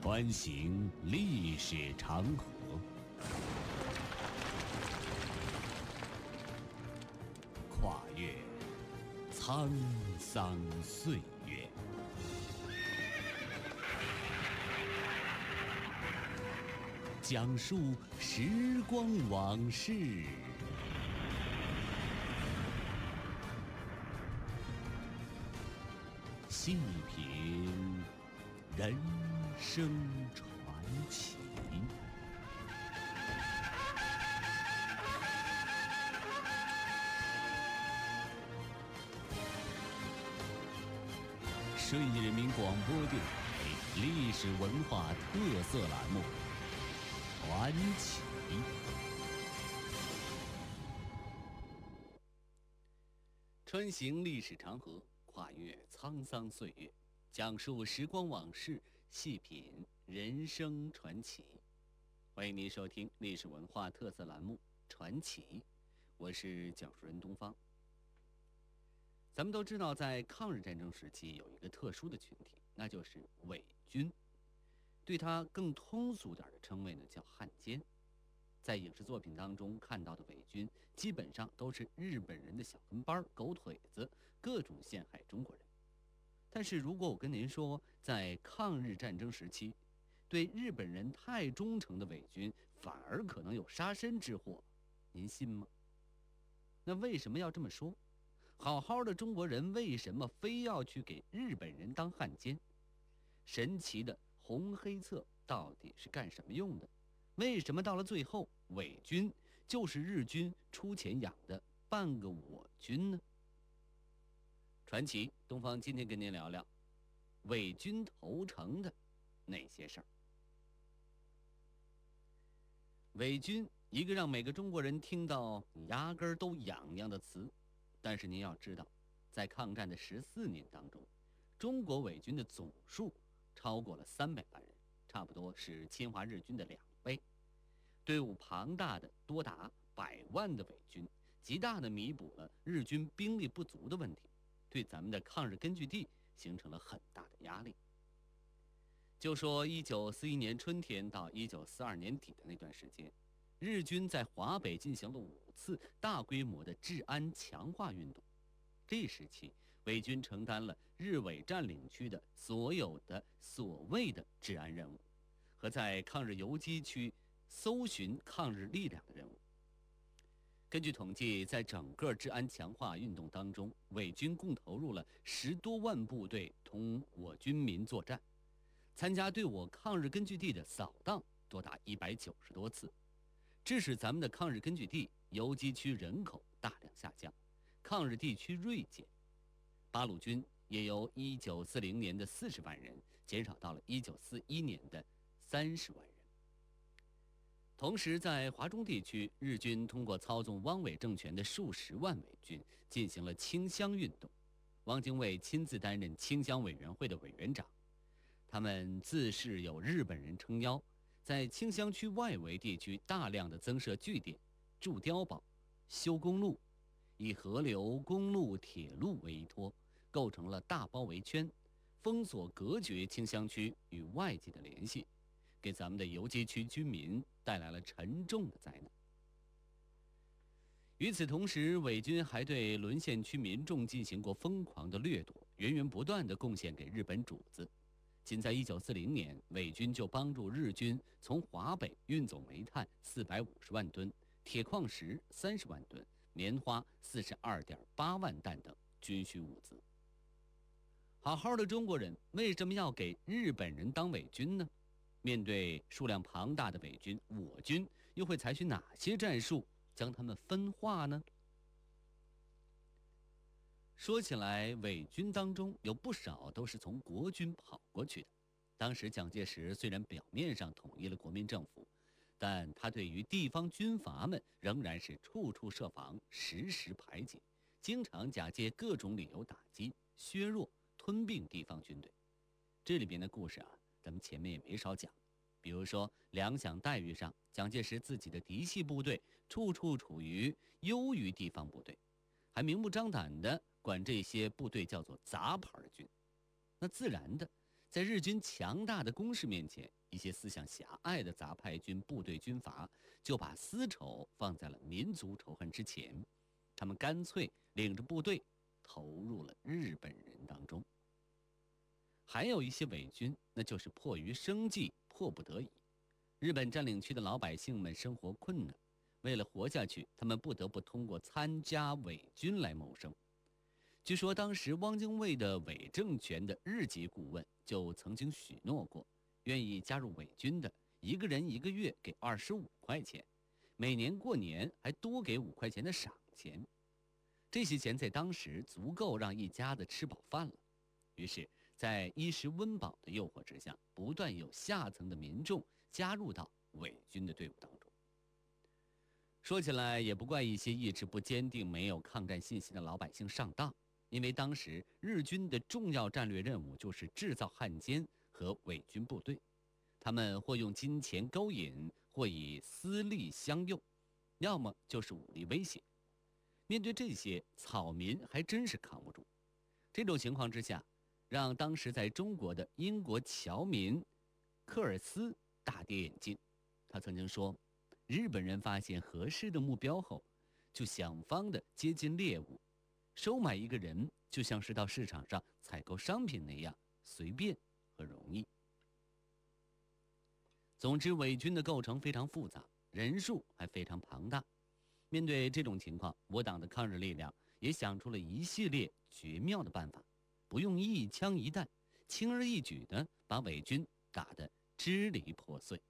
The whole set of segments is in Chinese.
穿行历史长河，跨越沧桑岁月，讲述时光往事，细品人生传奇。顺义人民广播电台历史文化特色栏目《传奇》。穿行历史长河，跨越沧桑岁月，讲述时光往事，细品人生传奇。欢迎您收听历史文化特色栏目《传奇》，我是讲述人东方。咱们都知道，在抗日战争时期有一个特殊的群体，那就是伪军。对他更通俗点的称谓呢，叫汉奸。在影视作品当中看到的伪军，基本上都是日本人的小跟班、狗腿子，各种陷害中国人。但是如果我跟您说，在抗日战争时期，对日本人太忠诚的伪军反而可能有杀身之祸，您信吗？那为什么要这么说？好好的中国人为什么非要去给日本人当汉奸？神奇的红黑册到底是干什么用的？为什么到了最后，伪军就是日军出钱养的半个我军呢？传奇东方今天跟您聊聊伪军投诚的那些事儿。伪军，一个让每个中国人听到牙根都痒痒的词。但是您要知道，在抗战的14年当中，中国伪军的总数超过了300万人，差不多是侵华日军的2倍。队伍庞大的多达100万的伪军，极大地弥补了日军兵力不足的问题，对咱们的抗日根据地形成了很大的压力。就说1941年春天到1942年底的那段时间，日军在华北进行了5次大规模的治安强化运动。这时期，伪军承担了日伪占领区的所有的所谓的治安任务，和在抗日游击区搜寻抗日力量的任务。根据统计，在整个治安强化运动当中，伪军共投入了10多万部队同我军民作战，参加对我抗日根据地的扫荡多达190多次，致使咱们的抗日根据地游击区人口大量下降，抗日地区锐减。八路军也由1940年的40万人减少到了1941年的30万人。同时在华中地区，日军通过操纵汪伪政权的数十万伪军进行了清乡运动。汪精卫亲自担任清乡委员会的委员长，他们自恃有日本人撑腰，在清乡区外围地区大量的增设据点，筑碉堡，修公路，以河流、公路、铁路为依托，构成了大包围圈，封锁隔绝清乡区与外界的联系，给咱们的游击区居民带来了沉重的灾难。与此同时，伪军还对沦陷区民众进行过疯狂的掠夺，源源不断地贡献给日本主子。仅在1940年，伪军就帮助日军从华北运走煤炭450万吨、铁矿石30万吨、棉花42.8万担等军需物资。好好的中国人为什么要给日本人当伪军呢？面对数量庞大的伪军，我军又会采取哪些战术将他们分化呢？说起来，伪军当中有不少都是从国军跑过去的。当时蒋介石虽然表面上统一了国民政府，但他对于地方军阀们仍然是处处设防，时时排挤，经常假借各种理由打击、削弱、吞并地方军队。这里边的故事啊，咱们前面也没少讲。比如说粮饷待遇上，蒋介石自己的嫡系部队处处处于优于地方部队，还明目张胆地管这些部队叫做杂牌军。那自然的， 在日军强大的攻势面前，一些思想狭隘的杂派军部队军阀就把私仇放在了民族仇恨之前，他们干脆领着部队投入了日本人当中。还有一些伪军，那就是迫于生计，迫不得已。日本占领区的老百姓们生活困难，为了活下去，他们不得不通过参加伪军来谋生。据说当时汪精卫的伪政权的日籍顾问就曾经许诺过，愿意加入伪军的，一个人1个月给25块钱，每年过年还多给5块钱的赏钱。这些钱在当时足够让一家子吃饱饭了。于是，在衣食温饱的诱惑之下，不断有下层的民众加入到伪军的队伍当中。说起来也不怪一些意志不坚定、没有抗战信心的老百姓上当，因为当时日军的重要战略任务就是制造汉奸和伪军部队，他们或用金钱勾引，或以私利相诱，要么就是武力威胁。面对这些，草民还真是扛不住。这种情况之下，让当时在中国的英国侨民科尔斯大跌眼镜。他曾经说，日本人发现合适的目标后，就想方的接近猎物，收买一个人就像是到市场上采购商品那样随便和容易。总之，伪军的构成非常复杂，人数还非常庞大。面对这种情况，我党的抗日力量也想出了一系列绝妙的办法，不用一枪一弹，轻而易举地把伪军打得支离破碎。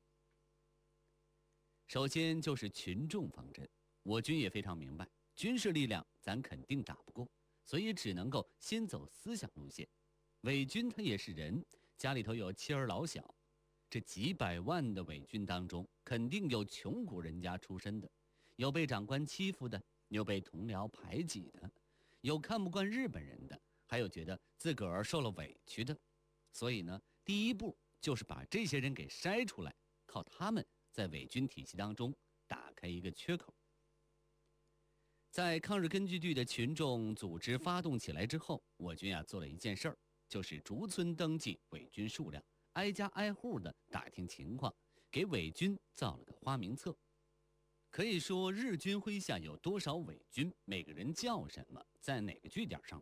首先就是群众方针，我军也非常明白，军事力量咱肯定打不过，所以只能够先走思想路线。伪军他也是人，家里头有妻儿老小，这几百万的伪军当中，肯定有穷苦人家出身的，有被长官欺负的，有被同僚排挤的，有看不惯日本人的，还有觉得自个儿受了委屈的。所以呢，第一步就是把这些人给筛出来，靠他们在伪军体系当中打开一个缺口。在抗日根据地的群众组织发动起来之后，我军做了一件事儿，就是逐村登记伪军数量，挨家挨户的打听情况，给伪军造了个花名册。可以说，日军麾下有多少伪军，每个人叫什么，在哪个据点上